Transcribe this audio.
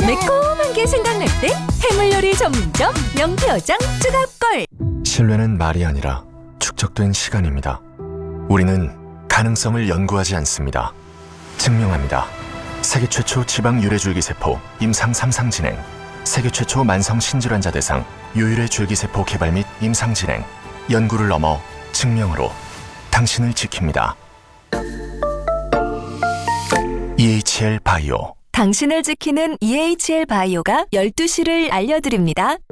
매콤한 게 생각날 때 해물요리 전문점 명표장 쯔갑걸. 신뢰는 말이 아니라 축적된 시간입니다. 우리는 가능성을 연구하지 않습니다. 증명합니다. 세계 최초 지방 유래줄기세포 임상 3상 진행, 세계 최초 만성 신질환자 대상 유일의 줄기세포 개발 및 임상 진행, 연구를 넘어 증명으로 당신을 지킵니다. EHL 바이오. 당신을 지키는 EHL 바이오가 12시를 알려드립니다.